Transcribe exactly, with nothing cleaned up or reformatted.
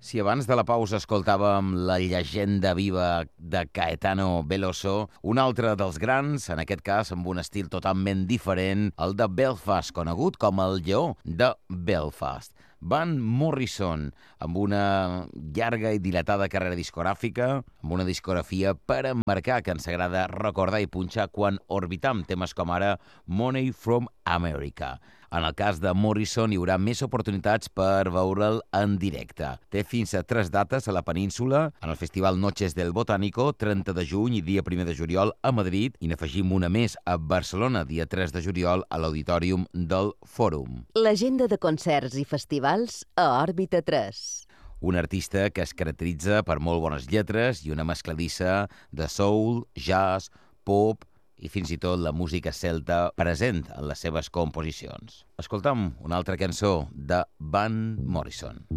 Si abans de la pausa escoltàvem la llegenda viva de Caetano Veloso, un altre dels grans, en aquest cas amb un estil totalment diferent, el de Belfast, conegut com el lleó de Belfast. Van Morrison, amb una llarga i dilatada carrera discogràfica, amb una discografia per emmarcar, que ens agrada recordar i punxar quan orbitam temes com ara Money from America. En el cas de Morrison hi haurà més oportunitats per veure'l en directe. Té fins a tres dates a la península, en el Festival Noches del Botánico, trenta de juny i dia primer de juliol a Madrid, i n'afegim una més a Barcelona, dia tres de juliol, a l'Auditorium del Fòrum. L'agenda de concerts i festivals a Òrbita tres. Un artista que es caracteritza per molt bones lletres i una mescladissa de soul, jazz, pop i fins i tot la música celta present en les seves composicions. Escoltam una altra cançó de Van Morrison.